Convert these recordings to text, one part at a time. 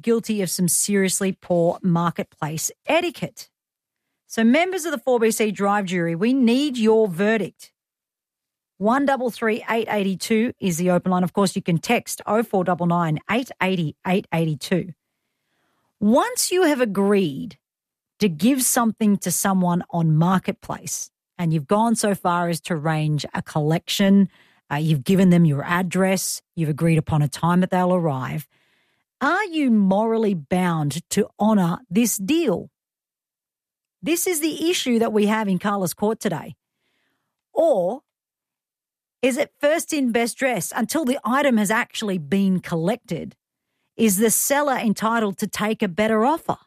guilty of some seriously poor marketplace etiquette. So members of the 4BC Drive jury, we need your verdict. 133 882 is the open line. Of course, you can text 0499 880 882. Once you have agreed to give something to someone on Marketplace and you've gone so far as to arrange a collection, you've given them your address, you've agreed upon a time that they'll arrive, are you morally bound to honour this deal? This is the issue that we have in Carla's court today. Or is it first in, best dressed until the item has actually been collected? Is the seller entitled to take a better offer?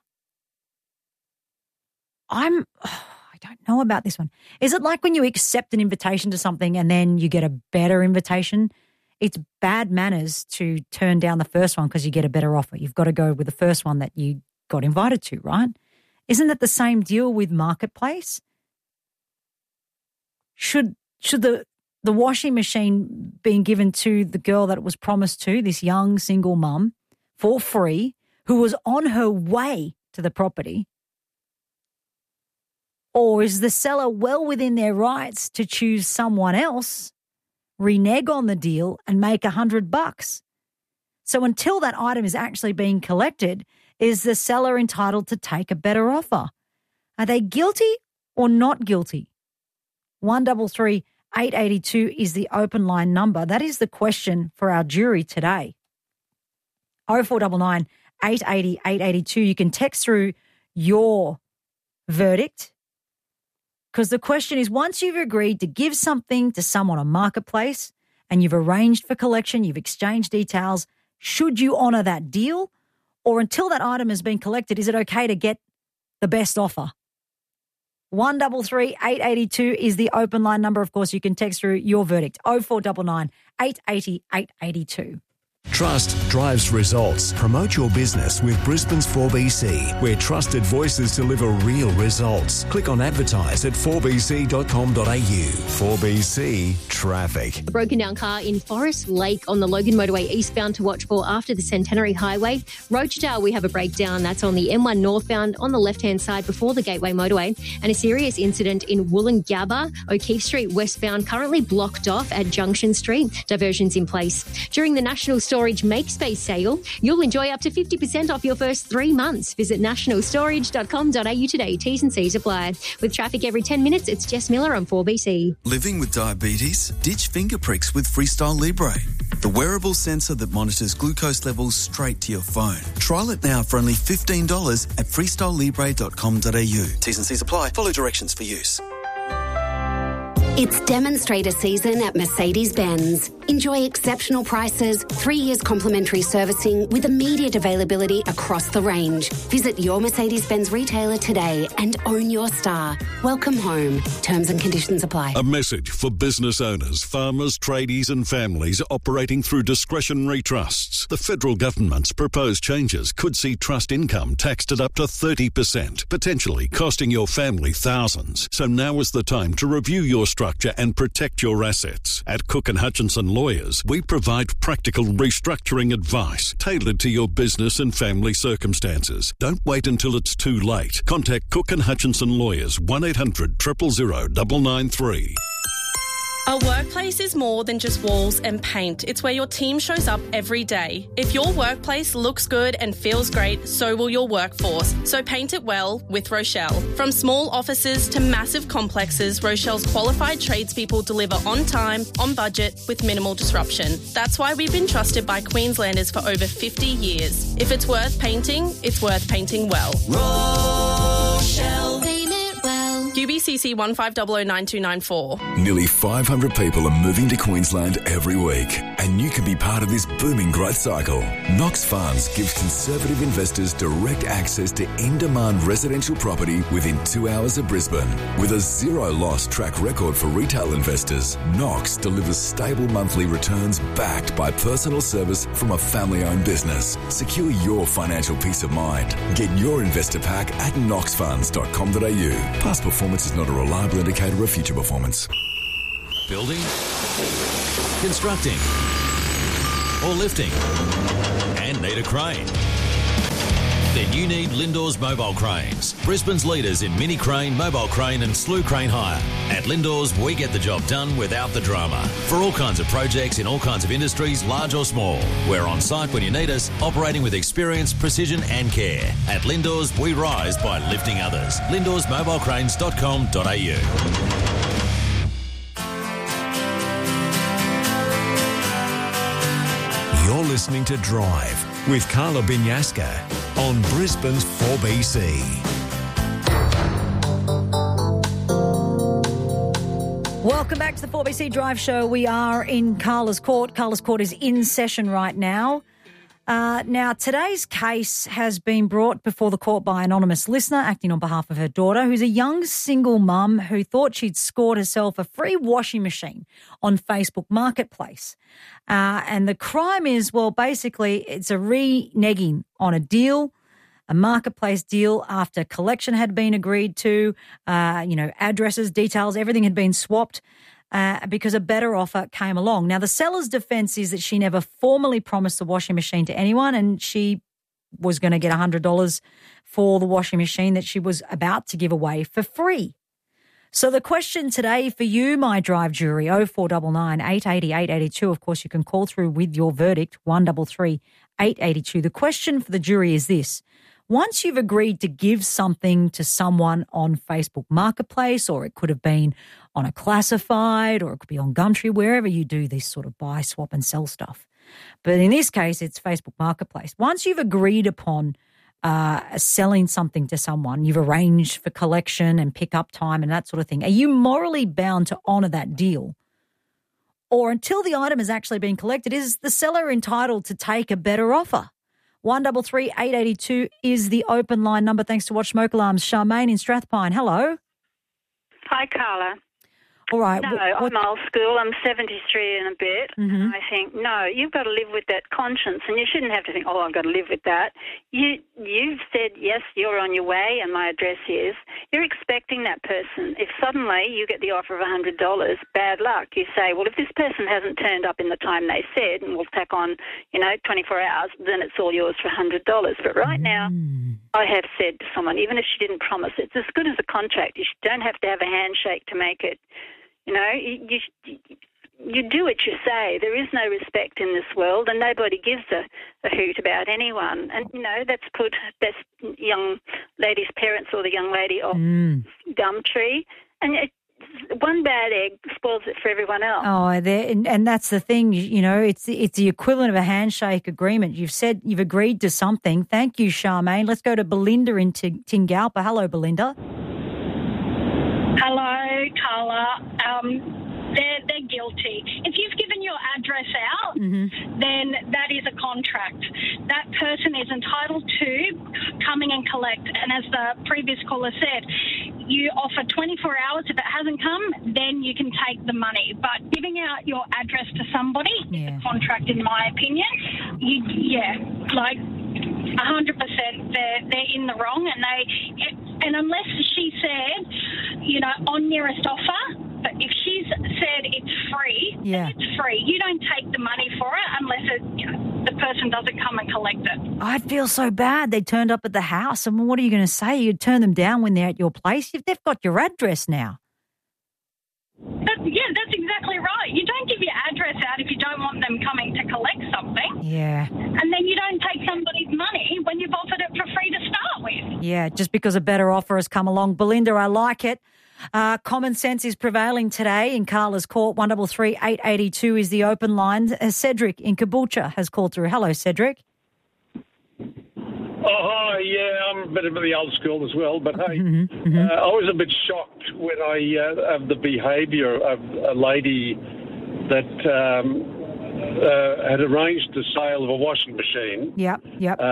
I don't know about this one. Is it like when you accept an invitation to something and then you get a better invitation? It's bad manners to turn down the first one because you get a better offer. You've got to go with the first one that you got invited to, right? Isn't that the same deal with Marketplace? Should the washing machine being given to the girl that it was promised to, this young single mum, for free, who was on her way to the property? Or is the seller well within their rights to choose someone else, renege on the deal and make $100? So until that item is actually being collected, is the seller entitled to take a better offer? Are they guilty or not guilty? 133 882 is the open line number. That is the question for our jury today. 0499 880 882. You can text through your verdict, because the question is, once you've agreed to give something to someone on Marketplace and you've arranged for collection, you've exchanged details, should you honour that deal? Or until that item has been collected, is it okay to get the best offer? 133 882 is the open line number. Of course, you can text through your verdict. 0499 880 882. Trust drives results. Promote your business with Brisbane's 4BC, where trusted voices deliver real results. Click on advertise at 4bc.com.au. 4BC Traffic. A broken down car in Forest Lake on the Logan Motorway eastbound to watch for after the Centenary Highway. Rochedale, we have a breakdown. That's on the M1 northbound on the left-hand side before the Gateway Motorway. And a serious incident in Wollongabba, O'Keefe Street westbound, currently blocked off at Junction Street. Diversions in place. During the National Storage Makespace sale, you'll enjoy up to 50% off your first 3 months. Visit nationalstorage.com.au today. T's and C's apply. With traffic every 10 minutes, it's Jess Miller on 4BC. Living with diabetes? Ditch finger pricks with Freestyle Libre, the wearable sensor that monitors glucose levels straight to your phone. Trial it now for only $15 at freestylelibre.com.au. T's and C's apply. Follow directions for use. It's demonstrator season at Mercedes-Benz. Enjoy exceptional prices, 3 years complimentary servicing with immediate availability across the range. Visit your Mercedes-Benz retailer today and own your star. Welcome home. Terms and conditions apply. A message for business owners, farmers, tradies and families operating through discretionary trusts. The federal government's proposed changes could see trust income taxed at up to 30%, potentially costing your family thousands. So now is the time to review your structure and protect your assets. At Cook & Hutchinson Lawyers, we provide practical restructuring advice tailored to your business and family circumstances. Don't wait until it's too late. Contact Cook & Hutchinson Lawyers, 1-800-000-993. A workplace is more than just walls and paint. It's where your team shows up every day. If your workplace looks good and feels great, so will your workforce. So paint it well with Rochelle. From small offices to massive complexes, Rochelle's qualified tradespeople deliver on time, on budget, with minimal disruption. That's why we've been trusted by Queenslanders for over 50 years. If it's worth painting, it's worth painting well. Rochelle. Paint it well. UBCC 15009294. Nearly 500 people are moving to Queensland every week, and you can be part of this booming growth cycle. Knox Funds gives conservative investors direct access to in-demand residential property within 2 hours of Brisbane. With a zero-loss track record for retail investors, Knox delivers stable monthly returns backed by personal service from a family-owned business. Secure your financial peace of mind. Get your investor pack at knoxfunds.com.au. Past performance is not a reliable indicator of future performance. Building, constructing, or lifting, and need a crane. Then you need Lindor's Mobile Cranes, Brisbane's leaders in mini crane, mobile crane and slew crane hire. At Lindor's, we get the job done without the drama. For all kinds of projects in all kinds of industries, large or small. We're on site when you need us, operating with experience, precision and care. At Lindor's, we rise by lifting others. Lindor'sMobileCranes.com.au. You're listening to Drive with Carla Binyaska on Brisbane's 4BC. Welcome back to the 4BC Drive Show. We are in Carla's Court. Carla's Court is in session right now. Now, today's case has been brought before the court by an anonymous listener acting on behalf of her daughter, who's a young single mum who thought she'd scored herself a free washing machine on Facebook Marketplace. And the crime is, well, basically it's a reneging on a deal, a marketplace deal after collection had been agreed to, addresses, details, everything had been swapped. Because a better offer came along. Now, the seller's defence is that she never formally promised the washing machine to anyone and she was going to get $100 for the washing machine that she was about to give away for free. So the question today for you, my Drive jury, 0499 880 882. Of course, you can call through with your verdict, 133 882. The question for the jury is this. Once you've agreed to give something to someone on Facebook Marketplace, or it could have been on a classified, or it could be on Gumtree, wherever you do this sort of buy, swap and sell stuff. But in this case, it's Facebook Marketplace. Once you've agreed upon selling something to someone, you've arranged for collection and pick-up time and that sort of thing, are you morally bound to honour that deal? Or until the item has actually been collected, is the seller entitled to take a better offer? 133 882 is the open line number. Thanks to Watch Smoke Alarms. Charmaine in Strathpine. Hello. Hi, Carla. All right. No, I'm old school. I'm 73 and a bit. Mm-hmm. And I think, no, you've got to live with that conscience, and you shouldn't have to think, oh, I've got to live with that. You've said, yes, you're on your way, and my address is. You're expecting that person. If suddenly you get the offer of $100, bad luck. You say, well, if this person hasn't turned up in the time they said, and we'll tack on, 24 hours, then it's all yours for $100. But right now, I have said to someone, even if she didn't promise, it's as good as a contract. You don't have to have a handshake to make it. You do what you say. There is no respect in this world, and nobody gives a hoot about anyone. And, that's put best young lady's parents or the young lady off Gumtree. And one bad egg spoils it for everyone else. Oh, and that's the thing, it's the equivalent of a handshake agreement. You've said you've agreed to something. Thank you, Charmaine. Let's go to Belinda in Tingalpa. Hello, Belinda. Hello, Carla. They're guilty. If you've given your address out, then that is a contract. That person is entitled to coming and collect. And as the previous caller said, you offer 24 hours. If it hasn't come, then you can take the money. But giving out your address to somebody is a contract, in my opinion. 100%, they're in the wrong, and unless she said, on nearest offer. But if she's said it's free, then it's free. You don't take the money for it unless the person doesn't come and collect it. I'd feel so bad. They turned up at the house. I mean, what are you going to say? You'd turn them down when they're at your place? They've got your address now. That's exactly right. You don't give your address out if you don't want them coming to collect something. Yeah. And then you don't take somebody's money when you've offered it for free to start with. Yeah, just because a better offer has come along. Belinda, I like it. Common sense is prevailing today in Carla's Court. 133 882 is the open line. Cedric in Caboolture has called through. Hello, Cedric. Oh, hi. Yeah, I'm a bit of the old school as well. But, hey, I was a bit shocked when of the behaviour of a lady that had arranged the sale of a washing machine. Yep.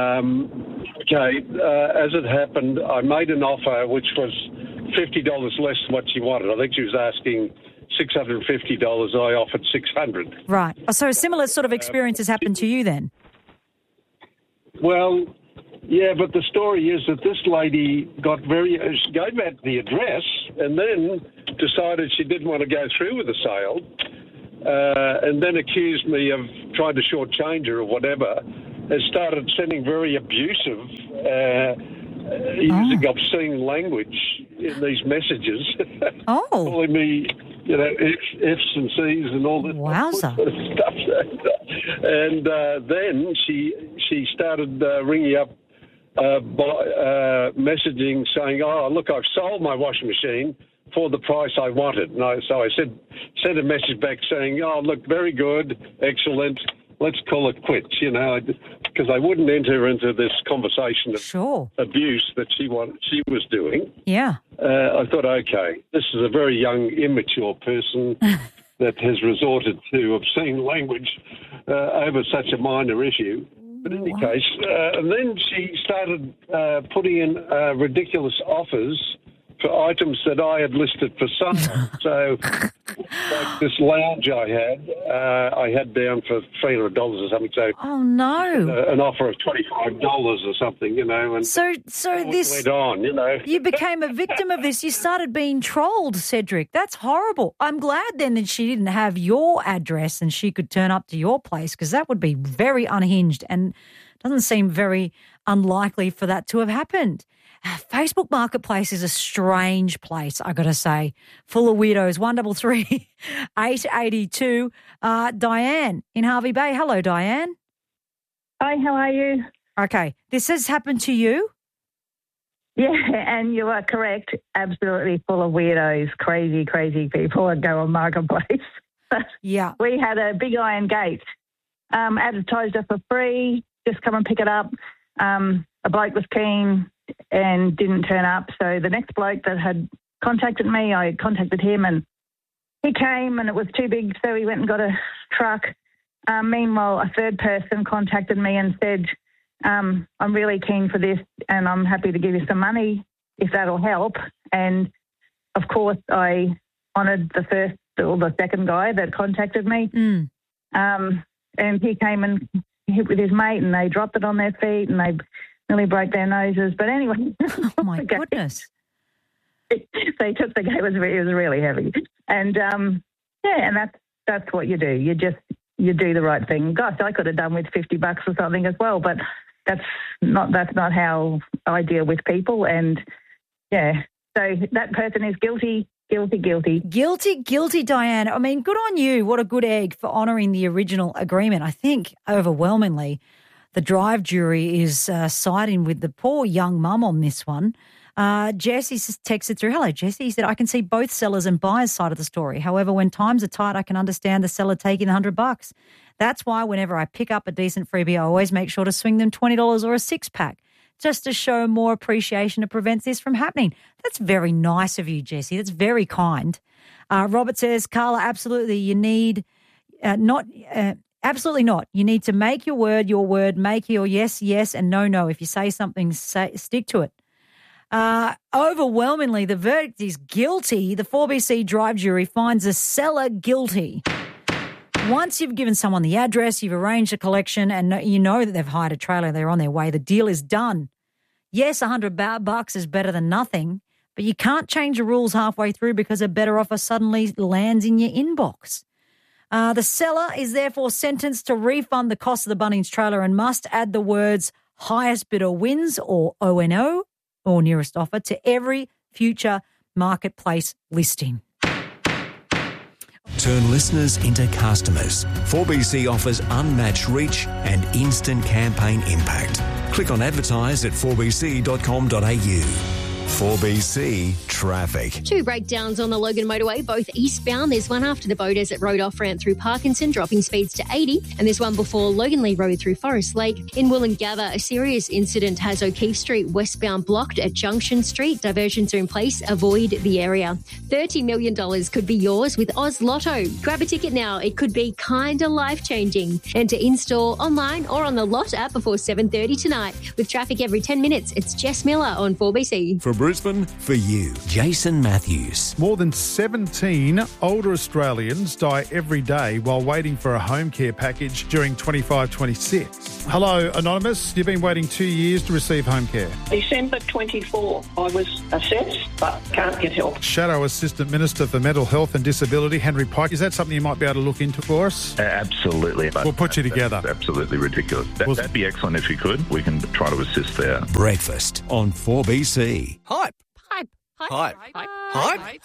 As it happened, I made an offer which was $50 less than what she wanted. I think she was asking $650. I offered $600. Right. So a similar sort of experience has happened to you then? Well, yeah, but the story is that this lady she gave out the address and then decided she didn't want to go through with the sale and then accused me of trying to shortchange her or whatever. has started sending very abusive, using obscene language in these messages. Calling me, F's and C's and all this sort of stuff. And then she started ringing up messaging saying, "Oh, look, I've sold my washing machine for the price I wanted." So I sent a message back saying, "Oh, look, very good, excellent. Let's call it quits," because I wouldn't enter into this conversation of abuse that she was doing. Yeah. I thought, okay, this is a very young, immature person that has resorted to obscene language over such a minor issue. But in any case, and then she started putting in ridiculous offers for items that I had listed for sale. So, like this lounge I had down for $300 or something. So, oh no, an offer of $25 or something, And so this went on, You became a victim of this. You started being trolled, Cedric. That's horrible. I'm glad then that she didn't have your address and she could turn up to your place, because that would be very unhinged and doesn't seem very unlikely for that to have happened. Facebook Marketplace is a strange place, I got to say, full of weirdos. 133 882. Diane in Harvey Bay. Hello, Diane. Hi, how are you? Okay, this has happened to you? Yeah, and you are correct. Absolutely full of weirdos, crazy people that go on Marketplace. Yeah. We had a big iron gate advertised it for free. Just come and pick it up. A bloke was keen and didn't turn up. So the next bloke that had contacted me, I contacted him and he came and it was too big, so he went and got a truck. Meanwhile, a third person contacted me and said, I'm really keen for this and I'm happy to give you some money if that'll help. And, of course, I honoured the first or the second guy that contacted me. And he came and hit with his mate and they dropped it on their feet and they nearly broke their noses. But anyway. Oh, my goodness. They took the game. It was really heavy. And, and that's what you do. You do the right thing. Gosh, I could have done with $50 or something as well, but that's not how I deal with people. And, yeah, so that person is guilty. Guilty, Diane. I mean, good on you. What a good egg for honouring the original agreement. I think overwhelmingly the Drive jury is siding with the poor young mum on this one. Jesse texted through, hello, Jesse. He said, I can see both sellers and buyers' side of the story. However, when times are tight, I can understand the seller taking $100. That's why whenever I pick up a decent freebie, I always make sure to swing them $20 or a six-pack just to show more appreciation to prevent this from happening. That's very nice of you, Jesse. That's very kind. Robert says, Carla, absolutely, you need absolutely not. You need to make your word, make your yes, and no. If you say something, stick to it. Overwhelmingly, the verdict is guilty. The 4BC Drive jury finds a seller guilty. Once you've given someone the address, you've arranged a collection, and you know that they've hired a trailer, they're on their way, the deal is done. Yes, $100 is better than nothing, but you can't change the rules halfway through because a better offer suddenly lands in your inbox. The seller is therefore sentenced to refund the cost of the Bunnings trailer and must add the words highest bidder wins or ONO or nearest offer to every future marketplace listing. Turn listeners into customers. 4BC offers unmatched reach and instant campaign impact. Click on advertise at 4bc.com.au. 4BC Traffic. 2 breakdowns on the Logan Motorway, both eastbound. There's one after the Boders at Road Off-Ramp through Parkinson, dropping speeds to 80. And there's one before Logan Lee Road through Forest Lake. In Woolloongabba, a serious incident has O'Keefe Street westbound blocked at Junction Street. Diversions are in place. Avoid the area. $30 million could be yours with Oz Lotto. Grab a ticket now. It could be kinda life-changing. Enter in-store, online or on the Lot app before 7:30 tonight. With traffic every 10 minutes, it's Jess Miller on 4BC. For Brisbane, for you. Jason Matthews. More than 17 older Australians die every day while waiting for a home care package during 25-26. Hello, Anonymous. You've been waiting 2 years to receive home care. December 24, I was assessed but can't get help. Shadow Assistant Minister for Mental Health and Disability, Henry Pike. Is that something you might be able to look into for us? Absolutely. We'll put you together. That's absolutely ridiculous. That'd be excellent if you could. We can try to assist there. Breakfast on 4BC. Hype. Hype. Hype. Hype.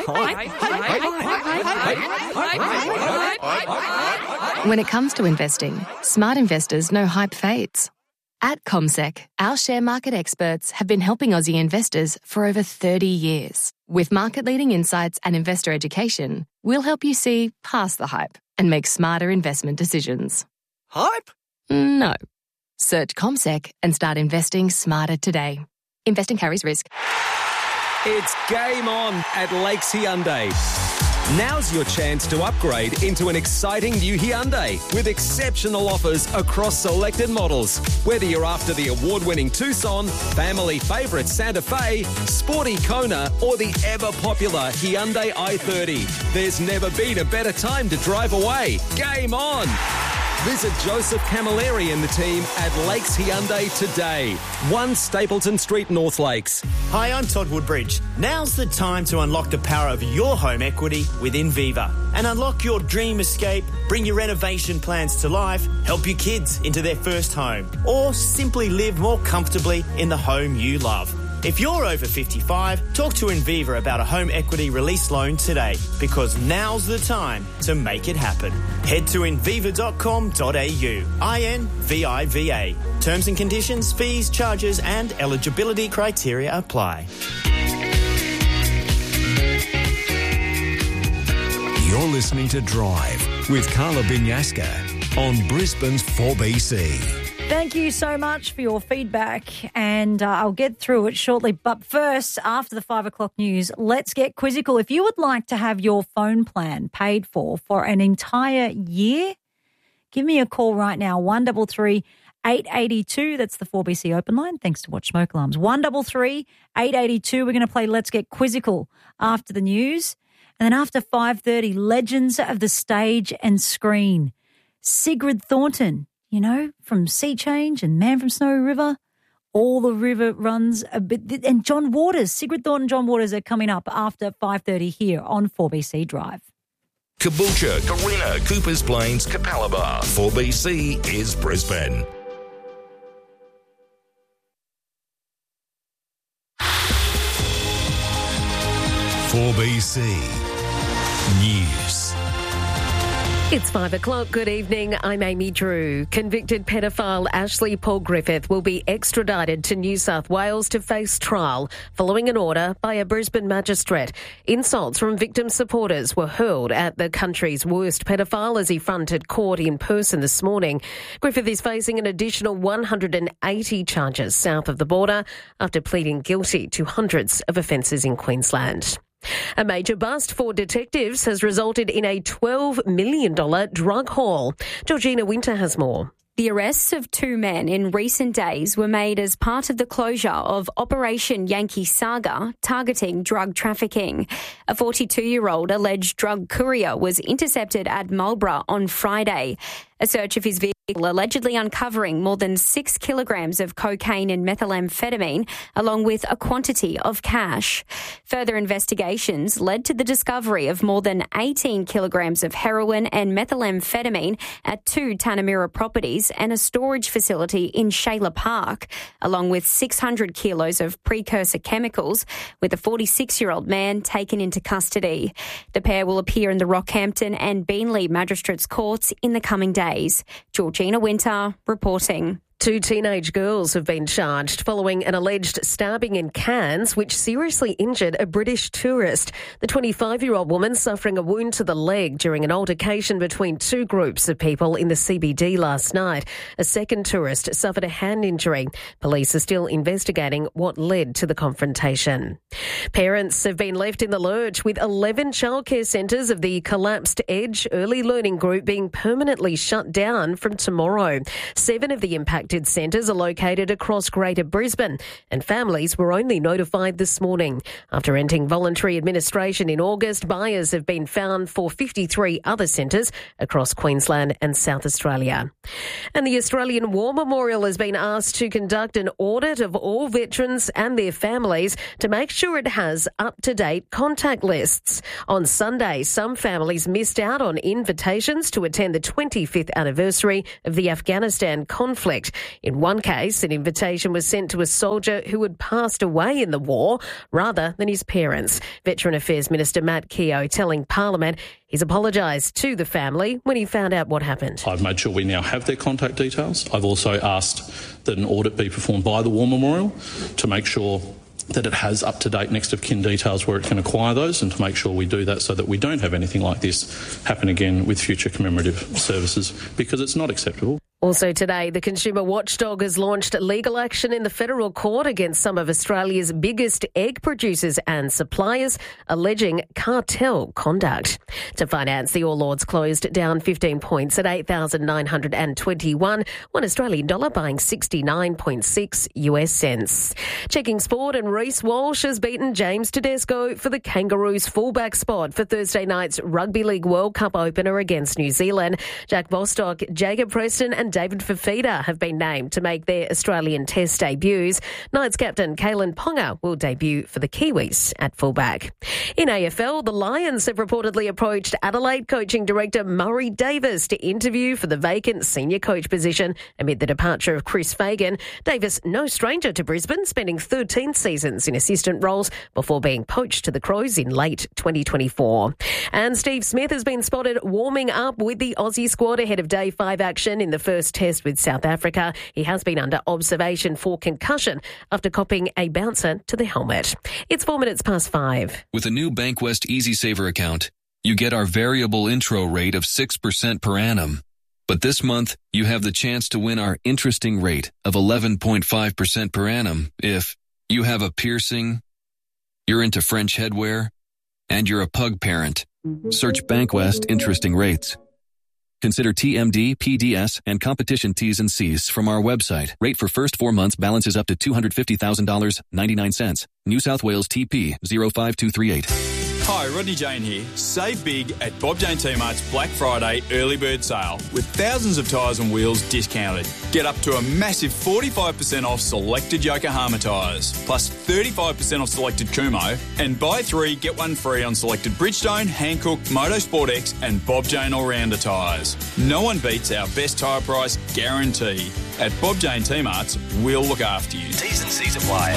Hype. When it comes to investing, smart investors know hype fades. At CommSec, our share market experts have been helping Aussie investors for over 30 years. With market-leading insights and investor education, we'll help you see past the hype and make smarter investment decisions. Hype? No. Search CommSec and start investing smarter today. Investing carries risk. It's game on at Lakes Hyundai. Now's your chance to upgrade into an exciting new Hyundai with exceptional offers across selected models. Whether you're after the award-winning Tucson, family favourite Santa Fe, sporty Kona, or the ever-popular Hyundai i30, there's never been a better time to drive away. Game on! Visit Joseph Camilleri and the team at Lakes Hyundai today. 1 Stapleton Street, North Lakes. Hi, I'm Todd Woodbridge. Now's the time to unlock the power of your home equity with Inviva and unlock your dream escape, bring your renovation plans to life, help your kids into their first home, or simply live more comfortably in the home you love. If you're over 55, talk to Inviva about a home equity release loan today, because now's the time to make it happen. Head to inviva.com.au. INVIVA. Terms and conditions, fees, charges and eligibility criteria apply. You're listening to Drive with Carla Binyaska on Brisbane's 4BC. Thank you so much for your feedback, and I'll get through it shortly. But first, after the 5 o'clock news, let's get quizzical. If you would like to have your phone plan paid for an entire year, give me a call right now, 133 882. That's the 4BC open line. Thanks to Watch Smoke Alarms. 133 882. We're going to play Let's Get Quizzical after the news. And then after 5:30, Legends of the Stage and Screen. Sigrid Thornton. You know, from Sea Change and Man from Snowy River, All the River Runs a Bit. And John Waters, Sigrid Thornton, John Waters are coming up after 5:30 here on 4BC Drive. Caboolture, Carina, Coopers Plains, Capalaba. 4BC is Brisbane. "4BC News." It's 5 o'clock. Good evening. I'm Amy Drew. Convicted pedophile Ashley Paul Griffith will be extradited to New South Wales to face trial following an order by a Brisbane magistrate. Insults from victim supporters were hurled at the country's worst pedophile as he fronted court in person this morning. Griffith is facing an additional 180 charges south of the border after pleading guilty to hundreds of offences in Queensland. A major bust for detectives has resulted in a $12 million drug haul. Georgina Winter has more. The arrests of 2 men in recent days were made as part of the closure of Operation Yankee Saga, targeting drug trafficking. A 42-year-old alleged drug courier was intercepted at Marlborough on Friday. A search of his vehicle allegedly uncovering more than 6 kilograms of cocaine and methamphetamine, along with a quantity of cash. Further investigations led to the discovery of more than 18 kilograms of heroin and methamphetamine at 2 Tanamura properties and a storage facility in Shayla Park, along with 600 kilos of precursor chemicals, with a 46-year-old man taken into custody. The pair will appear in the Rockhampton and Beenleigh Magistrates Courts in the coming days. Georgina Winter reporting. 2 teenage girls have been charged following an alleged stabbing in Cairns, which seriously injured a British tourist. The 25-year-old woman suffering a wound to the leg during an altercation between 2 groups of people in the CBD last night. A second tourist suffered a hand injury. Police are still investigating what led to the confrontation. Parents have been left in the lurch, with 11 childcare centres of the collapsed Edge Early Learning Group being permanently shut down from tomorrow. 7 of the impacted affected centres are located across Greater Brisbane, and families were only notified this morning. After ending voluntary administration in August, buyers have been found for 53 other centres across Queensland and South Australia. And the Australian War Memorial has been asked to conduct an audit of all veterans and their families to make sure it has up-to-date contact lists. On Sunday, some families missed out on invitations to attend the 25th anniversary of the Afghanistan conflict. In one case, an invitation was sent to a soldier who had passed away in the war rather than his parents. Veteran Affairs Minister Matt Keogh telling Parliament he's apologised to the family when he found out what happened. I've made sure we now have their contact details. I've also asked that an audit be performed by the War Memorial to make sure that it has up-to-date next of kin details where it can acquire those, and to make sure we do that so that we don't have anything like this happen again with future commemorative services, because it's not acceptable. Also today, the Consumer Watchdog has launched legal action in the federal court against some of Australia's biggest egg producers and suppliers, alleging cartel conduct. To finance, the All Ords closed down 15 points at 8,921, one Australian dollar buying 69.6 US cents. Checking sport, and Reece Walsh has beaten James Tedesco for the Kangaroos fullback spot for Thursday night's Rugby League World Cup opener against New Zealand. Jack Bostock, Jacob Preston and David Fafita have been named to make their Australian Test debuts. Knights captain Kalen Ponga will debut for the Kiwis at fullback. In AFL, the Lions have reportedly approached Adelaide coaching director Murray Davis to interview for the vacant senior coach position amid the departure of Chris Fagan. Davis, no stranger to Brisbane, spending 13 seasons in assistant roles before being poached to the Crows in late 2024. And Steve Smith has been spotted warming up with the Aussie squad ahead of Day 5 action in the first test with South Africa. He has been under observation for concussion after copping a bouncer to the helmet. It's 4 minutes past 5. With a new Bankwest EasySaver account, you get our variable intro rate of 6% per annum. But this month, you have the chance to win our interesting rate of 11.5% per annum if you have a piercing, you're into French headwear, and you're a pug parent. Search Bankwest Interesting Rates. Consider TMD, PDS, and competition T's and C's from our website. Rate for first 4 months balances up to $250,000, 99 cents. New South Wales TP 05238. Hi, Rodney Jane here. Save big at Bob Jane T-Mart's Black Friday early bird sale with thousands of tyres and wheels discounted. Get up to a massive 45% off selected Yokohama tyres, plus 35% off selected Kumho, and buy 3, get 1 free on selected Bridgestone, Hankook, Motorsport X and Bob Jane All-Rounder tyres. No one beats our best tyre price guarantee. At Bob Jane T-Mart's, we'll look after you. T's and C's apply.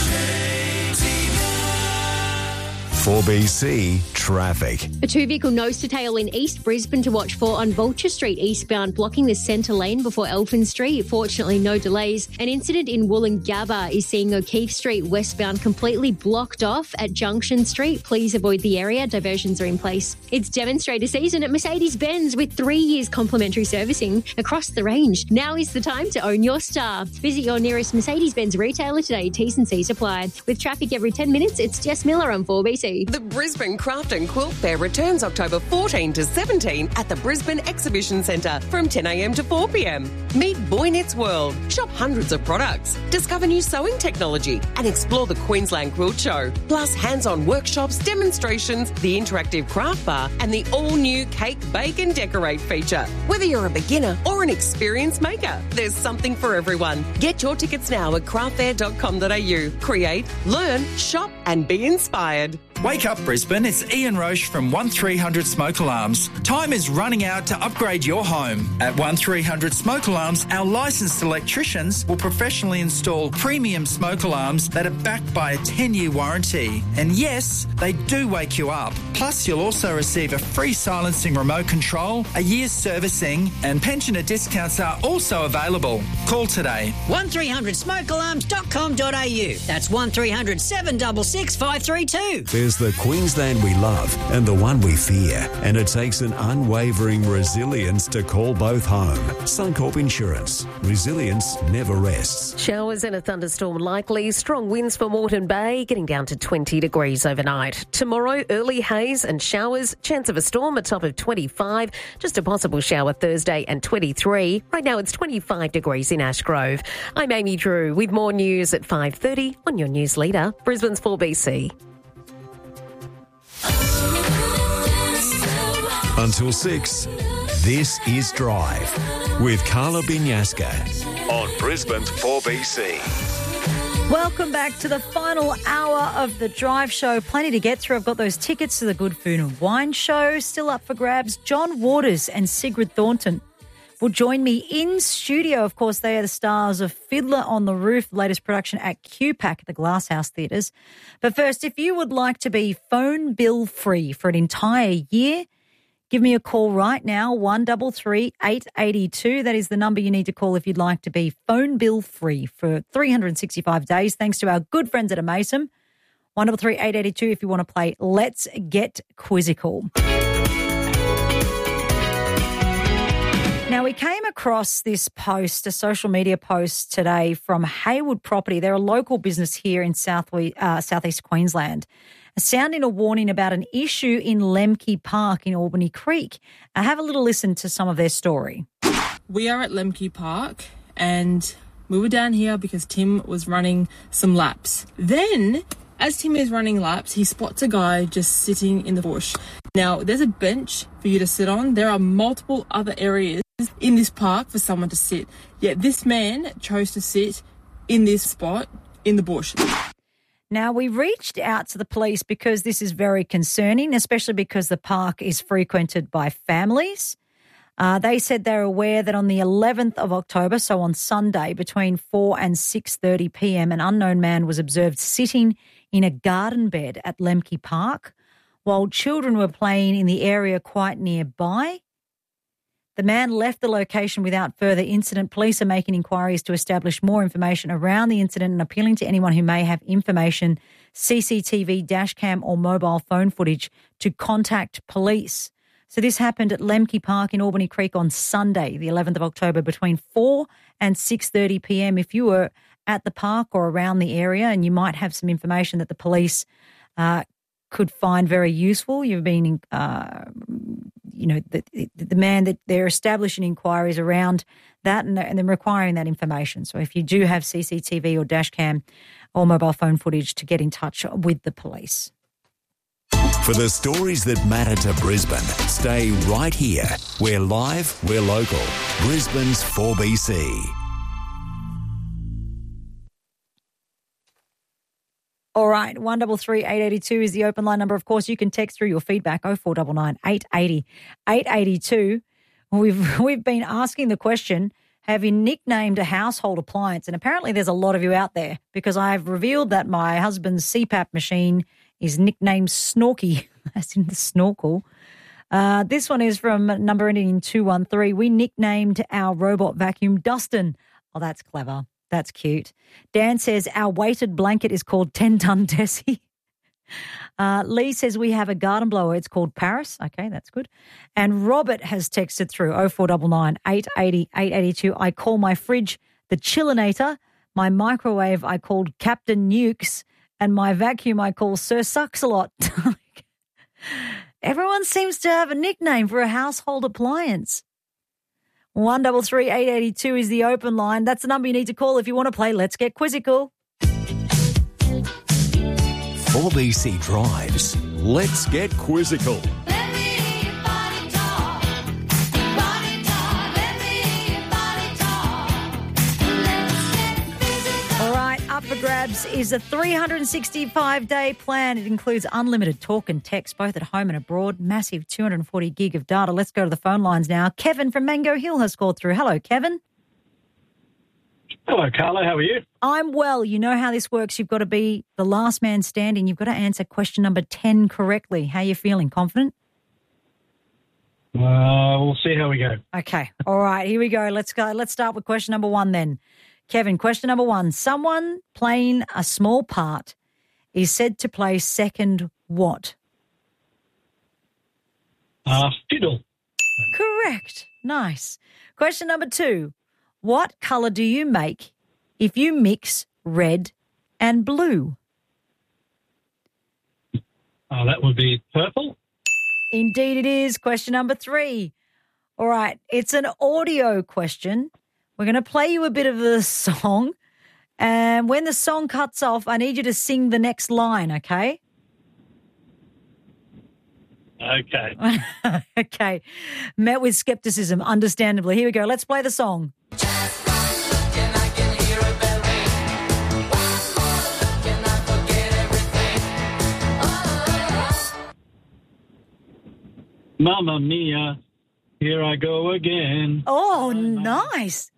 4BC Traffic. A 2-vehicle nose-to-tail in East Brisbane to watch for on Vulture Street eastbound, blocking the centre lane before Elphin Street. Fortunately, no delays. An incident in Wollongabba is seeing O'Keefe Street westbound completely blocked off at Junction Street. Please avoid the area. Diversions are in place. It's demonstrator season at Mercedes-Benz with 3 years complimentary servicing across the range. Now is the time to own your star. Visit your nearest Mercedes-Benz retailer today. T's and C's apply. With traffic every 10 minutes, it's Jess Miller on 4BC. The Brisbane Craft and Quilt Fair returns October 14 to 17 at the Brisbane Exhibition Centre from 10 a.m. to 4 p.m. Meet Boy Knits World, shop hundreds of products, discover new sewing technology and explore the Queensland Quilt Show. Plus hands-on workshops, demonstrations, the interactive craft bar and the all-new Cake, Bake and Decorate feature. Whether you're a beginner or an experienced maker, there's something for everyone. Get your tickets now at craftfair.com.au. Create, learn, shop and be inspired. Wake up Brisbane, it's Ian Roche from 1300 Smoke Alarms. Time is running out to upgrade your home. At 1300 Smoke Alarms, our licensed electricians will professionally install premium smoke alarms that are backed by a 10-year warranty. And yes, they do wake you up. Plus, you'll also receive a free silencing remote control, a year's servicing, and pensioner discounts are also available. Call today. 1300smokealarms.com.au. That's 1300 766 532. There's the Queensland we love and the one we fear, and it takes an unwavering resilience to call both home. Suncorp Insurance. Resilience never rests. Showers and a thunderstorm likely. Strong winds for Moreton Bay, getting down to 20 degrees overnight. Tomorrow, early haze and showers. Chance of a storm, a top of 25. Just a possible shower Thursday and 23. Right now it's 25 degrees in Ashgrove. I'm Amy Drew with more news at 5:30 on your news leader, Brisbane's 4BC. Until 6, this is Drive with Carla Binyaska on Brisbane's 4BC. Welcome back to the final hour of the Drive Show. Plenty to get through. I've got those tickets to the Good Food and Wine Show still up for grabs. John Waters and Sigrid Thornton will join me in studio. Of course, they are the stars of Fiddler on the Roof, latest production at QPAC at the Glasshouse Theatres. But first, if you would like to be phone bill free for an entire year, give me a call right now, 133 882. That is the number you need to call if you'd like to be phone bill free for 365 days, thanks to our good friends at Amasim. 133 882 if you want to play Let's Get Quizzical. Now, we came across this post, a social media post today from Haywood Property. They're a local business here in southeast Queensland, sounding a warning about an issue in Lemke Park in Albany Creek. Have a little listen to some of their story. We are at Lemke Park and we were down here because Tim was running some laps. Then, as Tim is running laps, he spots a guy just sitting in the bush. Now, there's a bench for you to sit on. There are multiple other areas in this park for someone to sit. Yet this man chose to sit in this spot in the bush. Now, we reached out to the police because this is very concerning, especially because the park is frequented by families. They said they're aware that on the 11th of October, so on Sunday, between 4 and 6:30 p.m, an unknown man was observed sitting in a garden bed at Lemke Park while children were playing in the area quite nearby. The man left the location without further incident. Police are making inquiries to establish more information around the incident and appealing to anyone who may have information, CCTV, dashcam or mobile phone footage to contact police. So this happened at Lemke Park in Albany Creek on Sunday, the 11th of October, between 4 and 6:30 p.m. If you were at the park or around the area and you might have some information that the police could find very useful, you've been the man that they're establishing inquiries around that and then requiring that information. So if you do have CCTV or dashcam or mobile phone footage, to get in touch with the police. For the stories that matter to Brisbane, stay right here. We're live, we're local. Brisbane's 4BC. All right, 133 882 is the open line number. Of course, you can text through your feedback, 0499 880 882. We've been asking the question, have you nicknamed a household appliance? And apparently there's a lot of you out there, because I've revealed that my husband's CPAP machine is nicknamed Snorky, as in the snorkel. This one is from number ending in 213. We nicknamed our robot vacuum Dustin. Oh, that's clever. That's cute. Dan says our weighted blanket is called 10-ton Tessie. Lee says we have a garden blower. It's called Paris. Okay, that's good. And Robert has texted through 0499 880 882. I call my fridge the Chillinator. My microwave I called Captain Nukes. And my vacuum I call Sir Sucks-a-Lot. Everyone seems to have a nickname for a household appliance. 133 882 is the open line. That's the number you need to call if you want to play Let's Get Quizzical. 4BC Drives. Let's Get Quizzical. All right, up for grabs is a 365-day plan. It includes unlimited talk and text, both at home and abroad, massive 240 gig of data. Let's go to the phone lines now. Kevin from Mango Hill has called through. Hello, Kevin. Hello, Carla. How are you? I'm well. You know how this works. You've got to be the last man standing. You've got to answer question number 10 correctly. How are you feeling? Confident? We'll see how we go. Okay. All right. Here we go. Let's go. Let's start with question number 1 then. Kevin, question number 1. Someone playing a small part is said to play second what? Fiddle. Correct. Nice. Question number 2. What colour do you make if you mix red and blue? That would be purple. Indeed it is. Question number 3. All right, it's an audio question. We're going to play you a bit of the song, and when the song cuts off, I need you to sing the next line, okay? Okay. Okay. Met with skepticism, understandably. Here we go. Let's play the song. Mamma mia, here I go again. Oh, nice.